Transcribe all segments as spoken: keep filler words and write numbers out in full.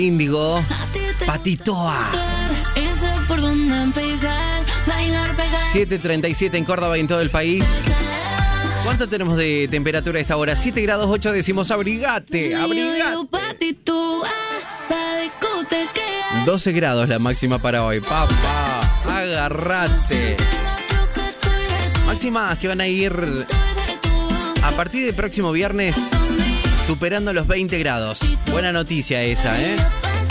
Índigo, Patitoa. siete treinta y siete en Córdoba y en todo el país. ¿Cuánto tenemos de temperatura a esta hora? siete grados ocho décimos. Abrigate, abrigate. doce grados la máxima para hoy. Papá, agarrate. Máximas que van a ir a partir del próximo viernes superando los veinte grados. Buena noticia esa, ¿eh?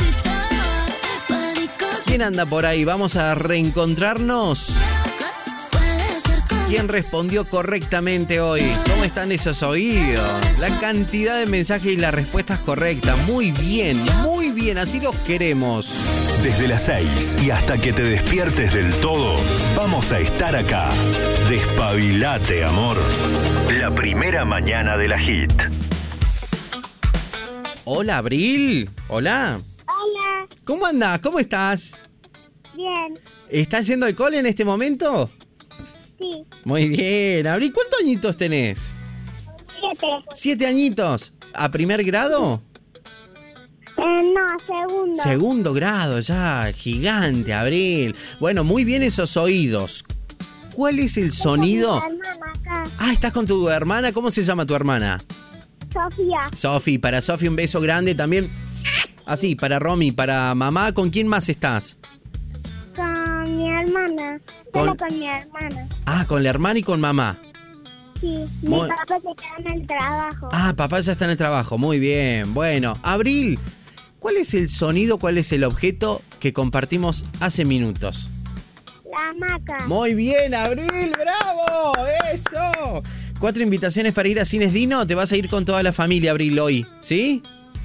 ¿Quién anda por ahí? Vamos a reencontrarnos. ¿Quién respondió correctamente hoy? ¿Cómo están esos oídos? La cantidad de mensajes y las respuestas correctas. Muy bien, muy bien, así los queremos. Desde las seis y hasta que te despiertes del todo, vamos a estar acá. Despabilate, amor. La primera mañana de la Hit. Hola, Abril. Hola. Hola. ¿Cómo andás? ¿Cómo estás? Bien. ¿Estás yendo al cole en este momento? Sí. Muy bien. Abril, ¿cuántos añitos tenés? Siete. ¿Siete añitos? ¿A primer grado? Eh, no, segundo. Segundo grado, ya. Gigante, Abril. Bueno, muy bien esos oídos. ¿Cuál es el sonido? Con mi hermana acá. Ah, ¿estás con tu hermana? ¿Cómo se llama tu hermana? Sofía. Sofi, para Sofi un beso grande también. Así, para Romy, para mamá. ¿Con quién más estás? Con mi hermana. Con- Solo con mi hermana. Ah, con la hermana y con mamá. Sí. Mi Muy- papá se queda en el trabajo. Ah, papá ya está en el trabajo. Muy bien. Bueno, Abril, ¿cuál es el sonido, cuál es el objeto que compartimos hace minutos? La hamaca. Muy bien, Abril, bravo, eso. Cuatro invitaciones para ir a Cines Dino. Te vas a ir con toda la familia, Abril, hoy, ¿sí?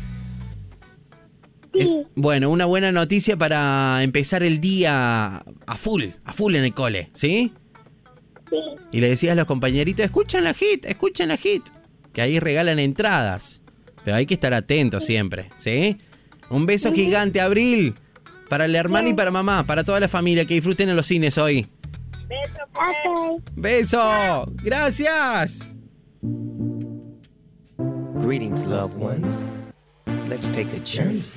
Sí. Es, bueno, una buena noticia para empezar el día a full, a full en el cole, ¿sí? Sí. Y le decías a los compañeritos, escuchen la hit, escuchen la hit, que ahí regalan entradas. Pero hay que estar atentos siempre, ¿sí? Un beso gigante, Abril, para la hermana y para mamá, para toda la familia, que disfruten en los cines hoy. Ok. ¡Beso! ¡Gracias! Greetings, loved ones. Let's take a journey.